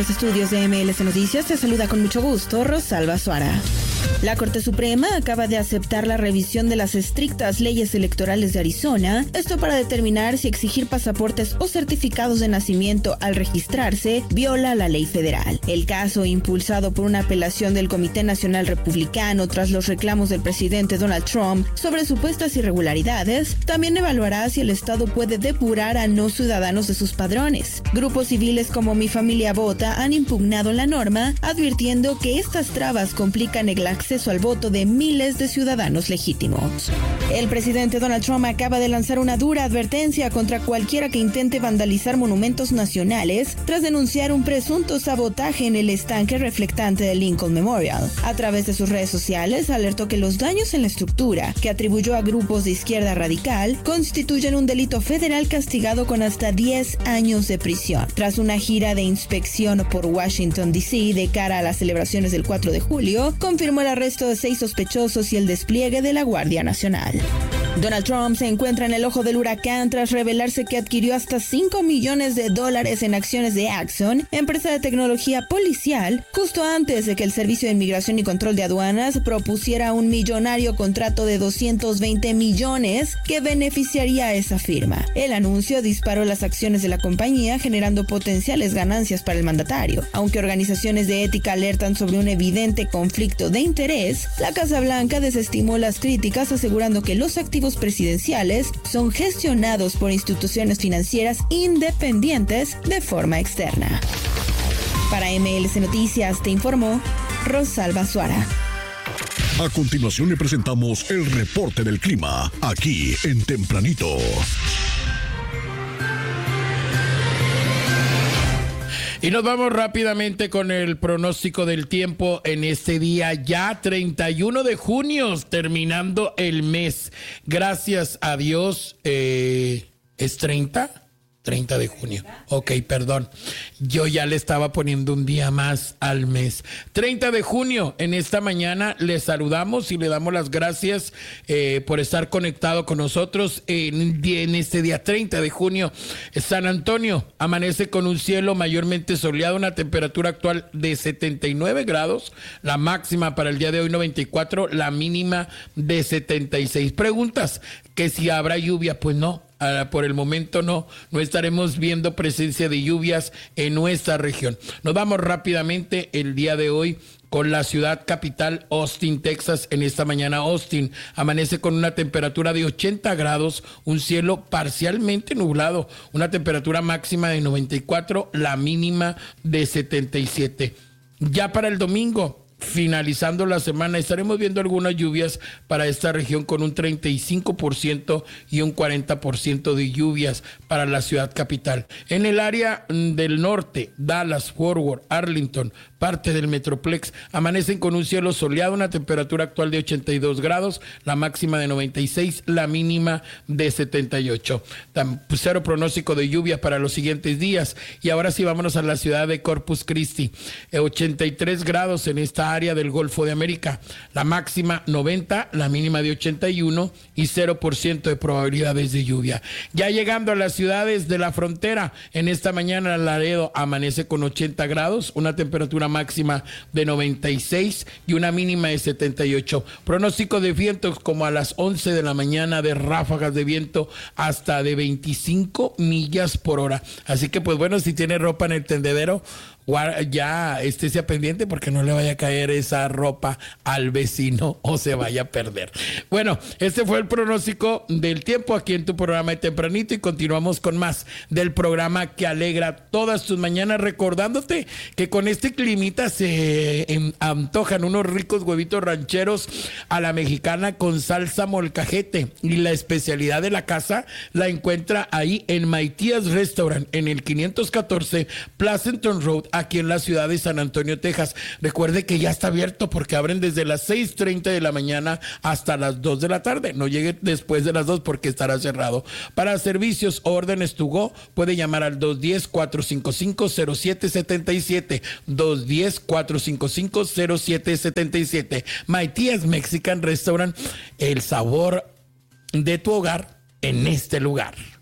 Los estudios de MLS Noticias te saluda con mucho gusto Rosalba Suara. La Corte Suprema acaba de aceptar la revisión de las estrictas leyes electorales de Arizona, esto para determinar si exigir pasaportes o certificados de nacimiento al registrarse viola la ley federal. El caso, impulsado por una apelación del Comité Nacional Republicano tras los reclamos del presidente Donald Trump sobre supuestas irregularidades, también evaluará si el Estado puede depurar a no ciudadanos de sus padrones. Grupos civiles como Mi Familia Vota han impugnado la norma, advirtiendo que estas trabas complican el acceso al voto de miles de ciudadanos legítimos. El presidente Donald Trump acaba de lanzar una dura advertencia contra cualquiera que intente vandalizar monumentos nacionales tras denunciar un presunto sabotaje en el estanque reflectante de Lincoln Memorial. A través de sus redes sociales alertó que los daños en la estructura, que atribuyó a grupos de izquierda radical, constituyen un delito federal castigado con hasta 10 años de prisión. Tras una gira de inspección por Washington, D.C. de cara a las celebraciones del 4 de julio, confirmó el arresto de 6 sospechosos y el despliegue de la Guardia Nacional. Donald Trump se encuentra en el ojo del huracán tras revelarse que adquirió hasta $5 millones en acciones de Axon, empresa de tecnología policial, justo antes de que el Servicio de Inmigración y Control de Aduanas propusiera un millonario contrato de $220 millones que beneficiaría a esa firma. El anuncio disparó las acciones de la compañía, generando potenciales ganancias para el mandatario. Aunque organizaciones de ética alertan sobre un evidente conflicto de interés, la Casa Blanca desestimó las críticas, asegurando que los activos presidenciales son gestionados por instituciones financieras independientes de forma externa. Para MLS Noticias te informó Rosalba Suara. A continuación le presentamos el reporte del clima, aquí en Tempranito. Y nos vamos rápidamente con el pronóstico del tiempo en este día, ya 31 de junio, terminando el mes. Gracias a Dios, ¿es 30 de junio. Ok, perdón. Yo ya le estaba poniendo un día más al mes. 30 de junio, en esta mañana les saludamos y le damos las gracias por estar conectado con nosotros en este día 30 de junio. San Antonio amanece con un cielo mayormente soleado, una temperatura actual de 79 grados, la máxima para el día de hoy 94, la mínima de 76. Preguntas, que si habrá lluvia, pues no. Por el momento no estaremos viendo presencia de lluvias en nuestra región. Nos vamos rápidamente el día de hoy con la ciudad capital, Austin, Texas. En esta mañana Austin amanece con una temperatura de 80 grados, un cielo parcialmente nublado, una temperatura máxima de 94, la mínima de 77. Ya para el domingo, finalizando la semana, estaremos viendo algunas lluvias para esta región con un 35% y un 40% de lluvias para la ciudad capital. En el área del norte, Dallas, Fort Worth, Arlington, parte del Metroplex, amanecen con un cielo soleado, una temperatura actual de 82 grados, la máxima de 96, la mínima de 78. Cero pronóstico de lluvia para los siguientes días. Y ahora sí, vámonos a la ciudad de Corpus Christi. 83 grados en esta área del Golfo de América, la máxima 90, la mínima de 81 y 0% de probabilidades de lluvia. Ya llegando a las ciudades de la frontera, en esta mañana Laredo amanece con 80 grados, una temperatura máxima de 96 y una mínima de 78. Pronóstico de vientos como a las 11 de la mañana, de ráfagas de viento hasta de 25 millas por hora. Así que pues bueno, si tiene ropa en el tendedero, ya estése pendiente porque no le vaya a caer esa ropa al vecino o se vaya a perder. Bueno, este fue el pronóstico del tiempo aquí en tu programa de Tempranito, y continuamos con más del programa que alegra todas tus mañanas, recordándote que con este climita se antojan unos ricos huevitos rancheros a la mexicana con salsa molcajete, y la especialidad de la casa la encuentra ahí en Maitías Restaurant en el 514 Pleasanton Road, aquí en la ciudad de San Antonio, Texas. Recuerde que ya está abierto porque abren desde las 6:30 de la mañana hasta las 2 de la tarde. No llegue después de las 2 porque estará cerrado. Para servicios o órdenes to go, puede llamar al 210-455-0777. 210-455-0777. Maitías Mexican Restaurant, el sabor de tu hogar en este lugar.